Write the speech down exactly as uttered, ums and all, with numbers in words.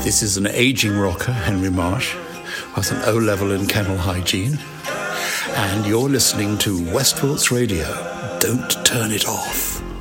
This is an aging rocker, Henry Marsh, with an O-level in kennel hygiene. And you're listening to Westport's Radio. Don't turn it off.